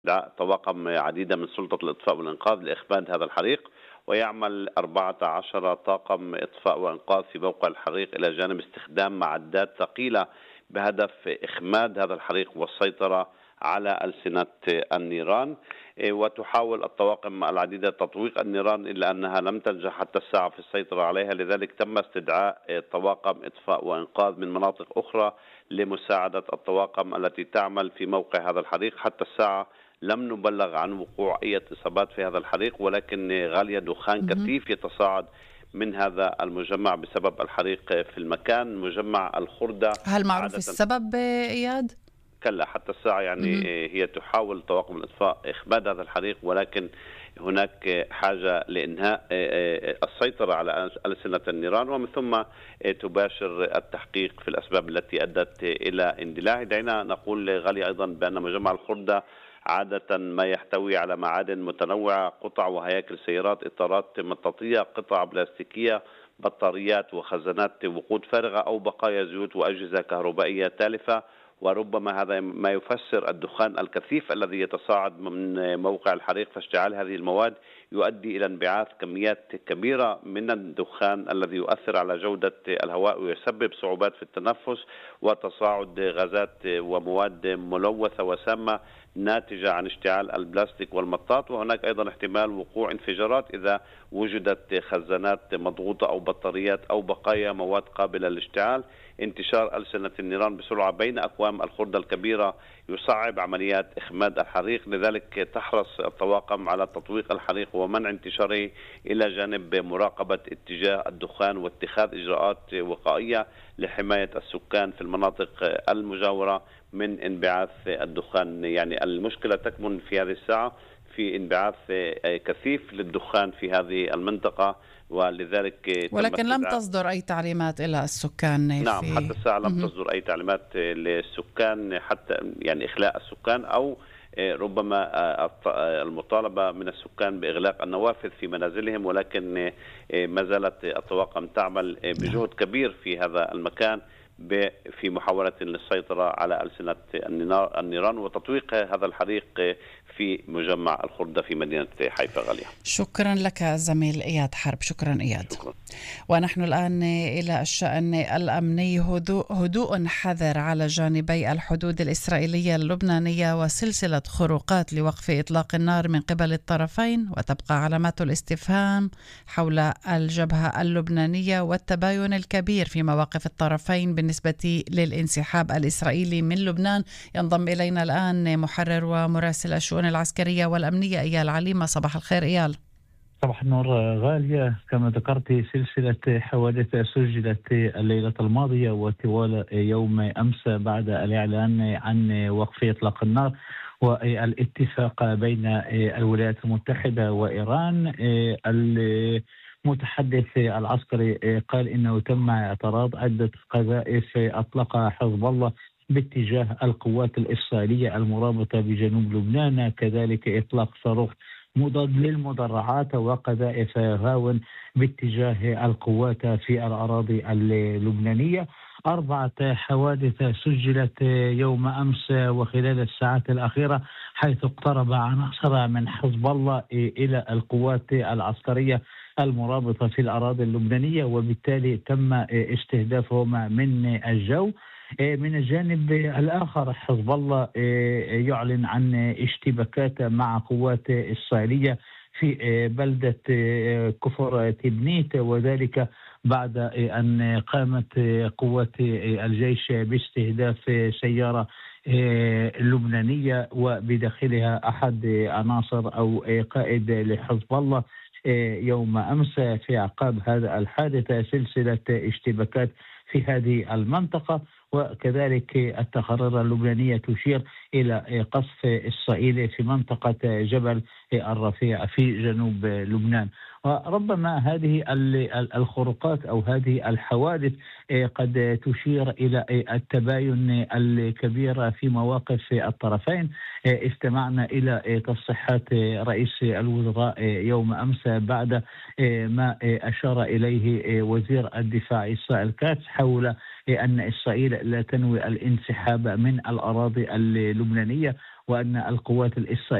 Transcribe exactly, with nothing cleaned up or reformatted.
طواقم عديدة من سلطة الإطفاء والإنقاذ لإخماد هذا الحريق، ويعمل أربعة عشر طاقم إطفاء وإنقاذ في موقع الحريق إلى جانب استخدام معدات ثقيلة بهدف إخماد هذا الحريق والسيطرة على ألسنة النيران. وتحاول الطواقم العديدة تطويق النيران إلا أنها لم تنجح حتى الساعة في السيطرة عليها، لذلك تم استدعاء طواقم إطفاء وإنقاذ من مناطق أخرى لمساعدة الطواقم التي تعمل في موقع هذا الحريق. حتى الساعة لم نبلغ عن وقوع أي إصابات في هذا الحريق، ولكن غالية دخان مهم. كثيف يتصاعد من هذا المجمع بسبب الحريق في المكان. مجمع الخردة هل معروف عادة السبب إياد؟ كلا حتى الساعة يعني مهم. هي تحاول طواقم الإطفاء إخماد هذا الحريق، ولكن هناك حاجة لإنهاء السيطرة على ألسنة النيران، ومن ثم تباشر التحقيق في الأسباب التي أدت إلى اندلاعه. دعينا نقول غالي أيضا بأن مجمع الخردة عادة ما يحتوي على معادن متنوعة، قطع وهياكل سيارات، إطارات مطاطية، قطع بلاستيكية، بطاريات وخزانات وقود فارغة أو بقايا زيوت وأجهزة كهربائية تالفة. وربما هذا ما يفسر الدخان الكثيف الذي يتصاعد من موقع الحريق، فاشتعال هذه المواد يؤدي إلى انبعاث كميات كبيرة من الدخان الذي يؤثر على جودة الهواء ويسبب صعوبات في التنفس وتصاعد غازات ومواد ملوثة وسامة ناتجة عن اشتعال البلاستيك والمطاط. وهناك أيضا احتمال وقوع انفجارات إذا وجدت خزانات مضغوطة أو بطاريات أو بقايا مواد قابلة للاشتعال. انتشار ألسنة النيران بسرعة بين أكوام الخردة الكبيرة يصعب عمليات إخماد الحريق، لذلك تحرص الطواقم على تطويق الحريق ومنع انتشاره إلى جانب مراقبة اتجاه الدخان واتخاذ إجراءات وقائية لحماية السكان في المناطق المجاورة من انبعاث الدخان. يعني المشكلة تكمن في هذه الساعة في انبعاث كثيف للدخان في هذه المنطقة، ولذلك تم ولكن لم استدعاء. تصدر أي تعليمات إلى السكان نعم حتى في الساعة لم مهم. تصدر أي تعليمات للسكان حتى يعني إخلاء السكان أو ربما المطالبة من السكان بإغلاق النوافذ في منازلهم، ولكن ما زالت الطواقم تعمل نعم. بجهد كبير في هذا المكان في محاولة للسيطرة على ألسنة النيران وتطويق هذا الحريق في مجمع الخردة في مدينة حيفا. غالية، شكرا لك زميل إياد حرب. شكرا إياد. شكرا. ونحن الآن إلى الشأن الأمني. هدوء, هدوء حذر على جانبي الحدود الإسرائيلية اللبنانية وسلسلة خروقات لوقف إطلاق النار من قبل الطرفين، وتبقى علامات الاستفهام حول الجبهة اللبنانية والتباين الكبير في مواقف الطرفين بالنسبة للانسحاب الإسرائيلي من لبنان. ينضم إلينا الآن محرر ومراسل الشؤون العسكرية والأمنية إيال عليمة. صباح الخير إيال. صباح النور غالية. كما ذكرت سلسلة حوادث سجلت الليلة الماضية وطوال يوم أمس بعد الإعلان عن وقف إطلاق النار والاتفاق بين الولايات المتحدة وإيران. المتحدث العسكري قال إنه تم اعتراض عدة قذائف أطلقها حزب الله باتجاه القوات الإسرائيلية المرابطة بجنوب لبنان، كذلك إطلاق صاروخ مضاد للمدرعات وقذائف هاون باتجاه القوات في الأراضي اللبنانية. أربعة حوادث سجلت يوم أمس وخلال الساعات الأخيرة، حيث اقترب عناصر من حزب الله إلى القوات العسكرية المرابطة في الأراضي اللبنانية، وبالتالي تم استهدافهم من الجو. من الجانب الآخر حزب الله يعلن عن اشتباكات مع قوات إسرائيلية في بلدة كفر تبنيت، وذلك بعد أن قامت قوات الجيش باستهداف سيارة لبنانية وبداخلها أحد عناصر أو قائد لحزب الله يوم أمس. في أعقاب هذا الحادث سلسلة اشتباكات في هذه المنطقة، وكذلك التقارير اللبنانية تشير إلى قصف إسرائيل في منطقة جبل الرفيع في جنوب لبنان. وربما هذه الخروقات أو هذه الحوادث قد تشير إلى التباين الكبير في مواقف الطرفين. استمعنا إلى تصريحات رئيس الوزراء يوم أمس بعد ما أشار إليه وزير الدفاع إسرائيل كاتس حول أن إسرائيل لا تنوي الانسحاب من الأراضي اللبنانية، وأن القوات الإسرائيلية